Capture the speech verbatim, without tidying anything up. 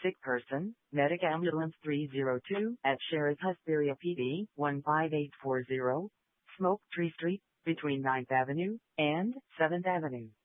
Sick person, Medic Ambulance three oh two at Sheriff Hesperia P D one five eight four zero, Smoke Tree Street, between ninth Avenue and seventh Avenue.